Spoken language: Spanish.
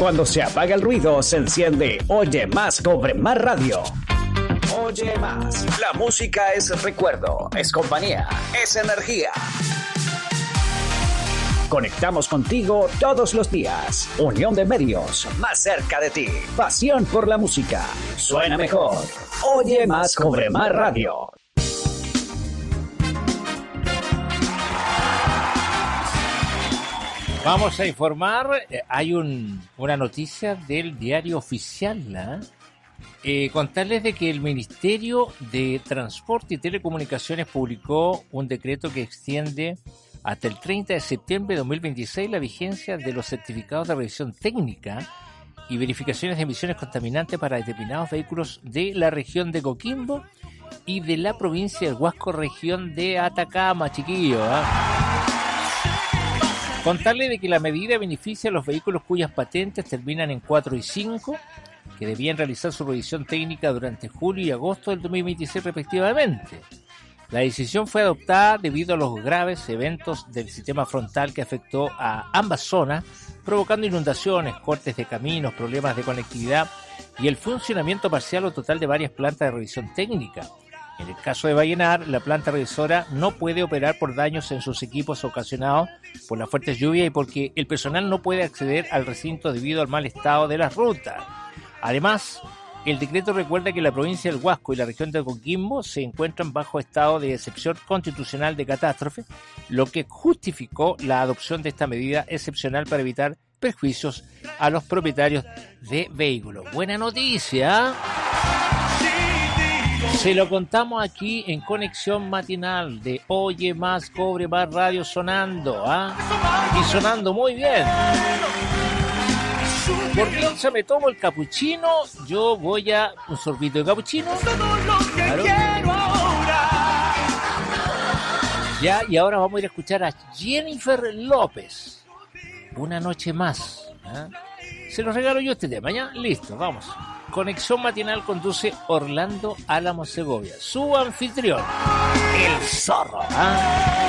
Cuando se apaga el ruido, se enciende Oye Más, Cobre Más Radio. Oye Más. La música es recuerdo, es compañía, es energía. Conectamos contigo todos los días. Unión de medios, más cerca de ti. Pasión por la música. Suena mejor. Oye Más, Cobre Más Radio. Vamos a informar, hay una noticia del diario oficial, contarles de que el Ministerio de Transporte y Telecomunicaciones publicó un decreto que extiende hasta el 30 de septiembre de 2026 la vigencia de los certificados de revisión técnica y verificaciones de emisiones contaminantes para determinados vehículos de la región de Coquimbo y de la provincia del Huasco, región de Atacama, chiquillos. Contarle de que la medida beneficia a los vehículos cuyas patentes terminan en 4 y 5, que debían realizar su revisión técnica durante julio y agosto del 2026 respectivamente. La decisión fue adoptada debido a los graves eventos del sistema frontal que afectó a ambas zonas, provocando inundaciones, cortes de caminos, problemas de conectividad y el funcionamiento parcial o total de varias plantas de revisión técnica. En el caso de Vallenar, la planta revisora no puede operar por daños en sus equipos ocasionados por las fuertes lluvias y porque el personal no puede acceder al recinto debido al mal estado de las rutas. Además, el decreto recuerda que la provincia del Huasco y la región de Coquimbo se encuentran bajo estado de excepción constitucional de catástrofe, lo que justificó la adopción de esta medida excepcional para evitar perjuicios a los propietarios de vehículos. Buena noticia. Se lo contamos aquí en Conexión Matinal de Oye Más, Cobre Más Radio sonando, y sonando muy bien. Por mientras me tomo el capuchino, yo voy a un sorbito de capuchino. Claro. Ya, y ahora vamos a ir a escuchar a Jennifer López. Una noche más. Se lo regalo yo este tema, ¿ya? Listo, vamos. Conexión Matinal conduce Orlando Álamo Segovia, su anfitrión, el zorro.